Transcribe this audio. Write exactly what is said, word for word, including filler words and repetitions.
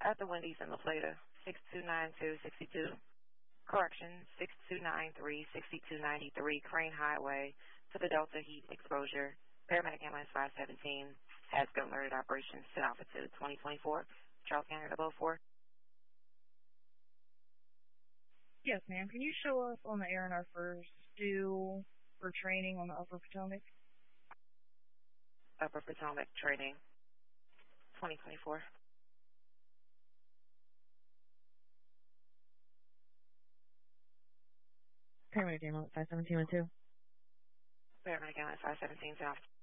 at the Wendy's in La Plata, six two nine two six two. Correction, six two nine three six two nine three, Crane Highway, to the Delta Heat Exposure. Paramedic Ambulance five seventeen has been alerted operations to altitude twenty twenty-four. Charles County double four. Yes, ma'am. Can you show us on the air in our first due for training on the Upper Potomac? Upper Potomac training twenty twenty-four. Paramedic Ambulance five seventeen one two. Paramedic Ambulance five seventeen is off.